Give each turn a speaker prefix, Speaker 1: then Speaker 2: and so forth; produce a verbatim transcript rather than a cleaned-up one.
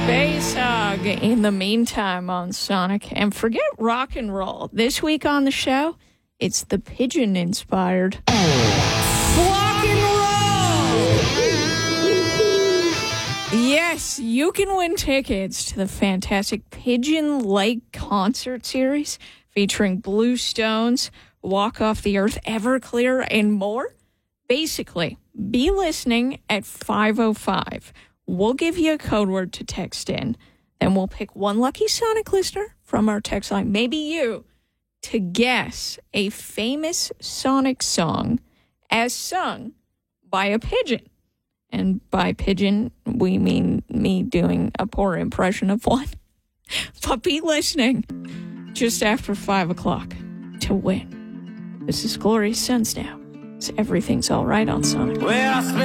Speaker 1: Space Hog in the meantime on Sonic. And forget rock and roll. This week on the show, it's the pigeon inspired rock and roll. Yes, you can win tickets to the fantastic Pigeon Lake concert series featuring Blue Stones, Walk Off the Earth, Everclear, and more. Basically, be listening at five oh five. We'll give you a code word to text in. Then we'll pick one lucky Sonic listener from our text line, maybe you, to guess a famous Sonic song as sung by a pigeon. And by pigeon, we mean me doing a poor impression of one. But be listening just after five o'clock to win. This is Gloria Sunsdown. So everything's all right on Sonic. Well,